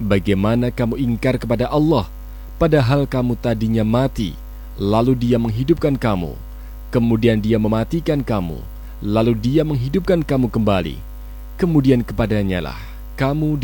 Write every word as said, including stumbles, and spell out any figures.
Bagaimana kamu ingkar kepada Allah, padahal kamu tadinya mati, lalu Dia menghidupkan kamu, kemudian Dia mematikan kamu, lalu Dia menghidupkan kamu kembali, kemudian kepadanya lah kamu